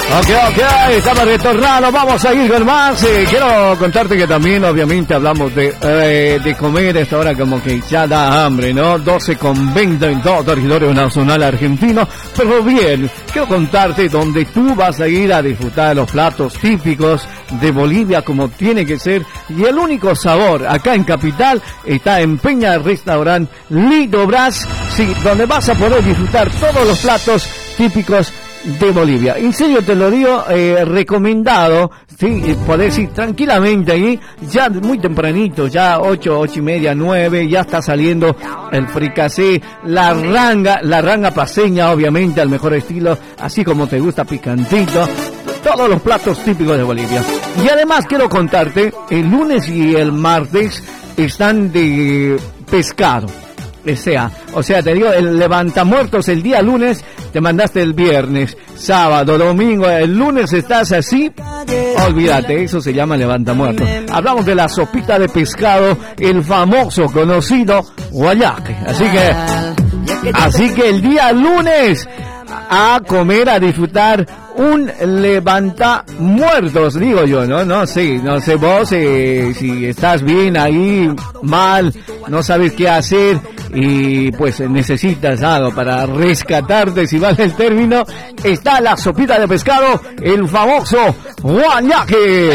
Ok, estamos retornando, vamos a ir con más. Quiero contarte que también, obviamente, hablamos de comer a esta hora, como que ya da hambre, ¿no? 12:20 en todo territorio nacional argentino. Pero bien, quiero contarte donde tú vas a ir a disfrutar los platos típicos de Bolivia, como tiene que ser. Y el único sabor acá en Capital está en Peña Restaurant Lido Brás, sí, donde vas a poder disfrutar todos los platos típicos de Bolivia. En serio te lo digo, recomendado, sí, podés ir tranquilamente ahí, ya muy tempranito, ya 8:30, 9, ya está saliendo el fricasé, la ranga paseña, obviamente, al mejor estilo, así como te gusta, picantito, todos los platos típicos de Bolivia. Y además quiero contarte, el lunes y el martes están de pescado. O sea, te digo, el levantamuertos el día lunes, te mandaste el viernes, sábado, domingo, el lunes estás así, olvídate, eso se llama levantamuertos. Hablamos de la sopita de pescado, el famoso, conocido guayaque. Así que el día lunes, a comer, a disfrutar un levantamuertos, digo yo, ¿no? No sé vos, si estás bien ahí, mal, no sabes qué hacer y pues necesitas algo para rescatarte, si vale el término, está la sopita de pescado, el famoso guayaque.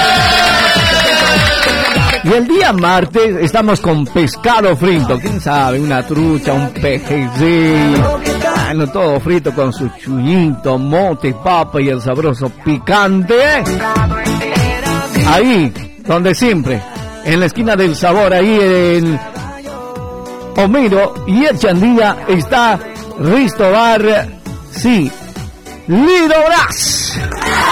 Y el día martes estamos con pescado frito, quién sabe, una trucha, un pejerrey, todo frito con su chuñito, mote, papa y el sabroso picante. Ahí, donde siempre, en la esquina del sabor, ahí en Homero y el Chandía, está Risto Bar, sí, Lido Brás.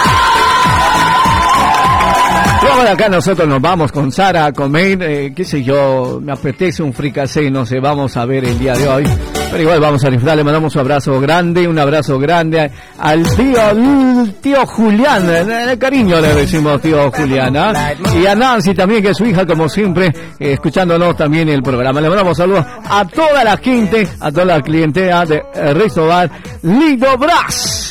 Luego de acá nosotros nos vamos con Sara a comer, qué sé yo, me apetece un fricasé, no sé, vamos a ver el día de hoy. Pero igual vamos a disfrutar, le mandamos un abrazo grande al tío Julián, el cariño le decimos tío Julián, ¿eh? Y a Nancy también, que es su hija, como siempre, escuchándonos también el programa. Le mandamos saludos a toda la gente, a toda la clientela de Risto Bar Lido Brás.